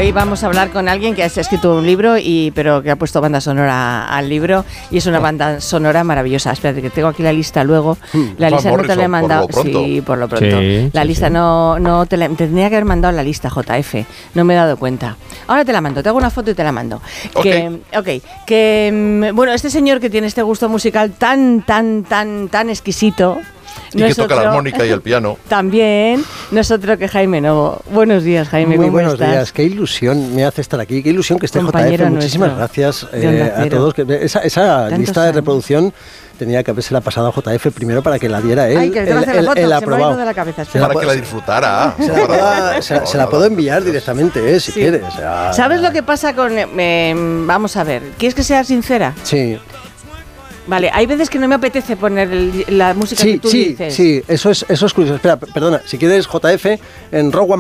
Hoy vamos a hablar con alguien que ha escrito un libro, pero que ha puesto banda sonora al libro, y es una banda sonora maravillosa. Espérate, que tengo aquí la lista luego. La lista no te la he mandado. Sí, por lo pronto. La lista no te tenía que haber mandado la lista, JF. No me he dado cuenta. Ahora te la mando, te hago una foto y te la mando. Bueno, este señor que tiene este gusto musical tan exquisito. Y que toca la armónica y el piano. También, no es otro que Jaime Novo. Buenos días, Jaime, ¿cómo estás? Muy buenos días, qué ilusión me hace estar aquí, qué ilusión que esté JF. Muchísimas gracias a todos. Esa lista de reproducción tenía que haberse la pasado a JF primero para que la diera él. Ay, que el aprobado. Para que la disfrutara. Se la puedo enviar directamente, si quieres. ¿Sabes lo que pasa con...? Vamos a ver, ¿quieres que sea sincera? Sí. Vale, hay veces que no me apetece poner la música que tú dices. Sí, eso es curioso. Espera, perdona, si quieres JF, en Rogue One